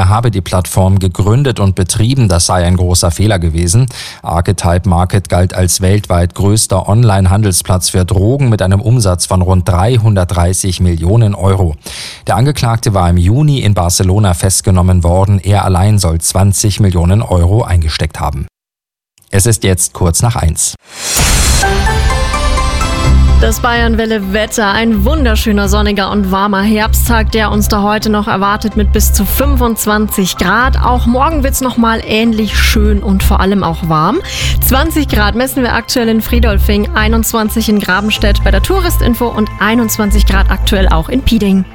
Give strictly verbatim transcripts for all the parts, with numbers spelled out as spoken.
Wer habe die Plattform gegründet und betrieben? Das sei ein großer Fehler gewesen. Archetype Market galt als weltweit größter Online-Handelsplatz für Drogen mit einem Umsatz von rund dreihundertdreißig Millionen Euro. Der Angeklagte war im Juni in Barcelona festgenommen worden. Er allein soll zwanzig Millionen Euro eingesteckt haben. Es ist jetzt kurz nach eins. Das Bayern-Welle-Wetter, ein wunderschöner sonniger und warmer Herbsttag, der uns da heute noch erwartet mit bis zu fünfundzwanzig Grad. Auch morgen wird's noch mal ähnlich schön und vor allem auch warm. zwanzig Grad messen wir aktuell in Friedolfing, einundzwanzig in Grabenstedt bei der Touristinfo und einundzwanzig Grad aktuell auch in Pieding.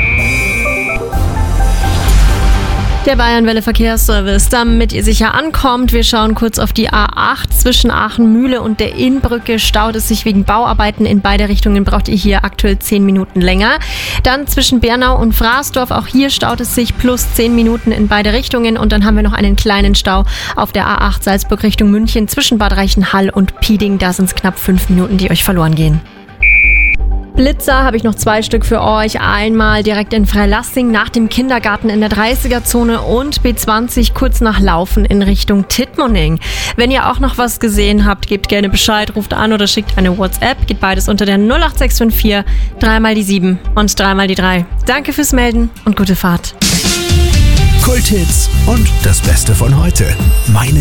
Der Bayern-Welle Verkehrsservice, damit ihr sicher ankommt. Wir schauen kurz auf die A acht. Zwischen Aachen-Mühle und der Innbrücke staut es sich wegen Bauarbeiten in beide Richtungen. Braucht ihr hier aktuell zehn Minuten länger. Dann zwischen Bernau und Fraßdorf. Auch hier staut es sich plus zehn Minuten in beide Richtungen. Und dann haben wir noch einen kleinen Stau auf der A acht Salzburg Richtung München zwischen Bad Reichenhall und Pieding. Da sind es knapp fünf Minuten, die euch verloren gehen. Blitzer habe ich noch zwei Stück für euch. Einmal direkt in Freilassing nach dem Kindergarten in der dreißiger-Zone und B zwanzig kurz nach Laufen in Richtung Tittmoning. Wenn ihr auch noch was gesehen habt, gebt gerne Bescheid, ruft an oder schickt eine WhatsApp. Geht beides unter der null acht sechs fünf vier, dreimal die sieben und dreimal die drei. Danke fürs Melden und gute Fahrt. Kulthits und das Beste von heute. Meine